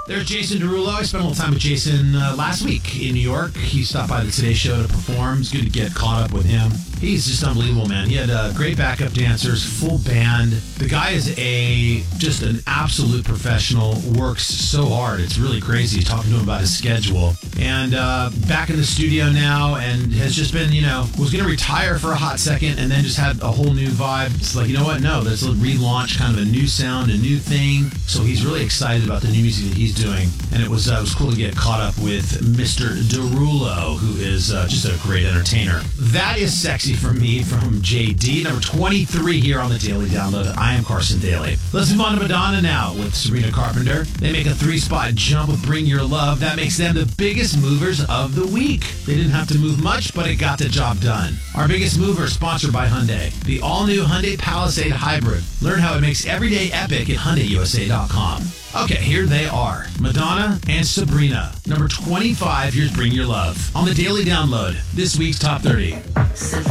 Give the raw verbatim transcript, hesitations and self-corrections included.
There's Jason Derulo. I spent a little time with Jason uh, last week in New York. He stopped by the Today Show to perform. It's good to get caught up with him. He's just unbelievable, man. He had uh, great backup dancers, full band. The guy is a just an absolute professional, works so hard. It's really crazy talking to him about his schedule. And uh, back in the studio now, and has just been, you know, was going to retire for a hot second and then just had a whole new vibe. It's like, you know what? No, let's relaunch kind of a new sound, a new thing. So he's really excited about the new music that he's doing. And it was uh, it was cool to get caught up with Mister Derulo, who is uh, just a great entertainer. That is Sexy from me, from J D. Number twenty-three here on the Daily Download. I am Carson Daly. Let's move on to Madonna now with Sabrina Carpenter. They make a three-spot jump with Bring Your Love. That makes them the biggest movers of the week. They didn't have to move much, but it got the job done. Our biggest mover, sponsored by Hyundai. The all-new Hyundai Palisade Hybrid. Learn how it makes every day epic at Hyundai U S A dot com. Okay, here they are. Madonna and Sabrina. Number twenty-five, here's Bring Your Love. On the Daily Download, this week's Top thirty.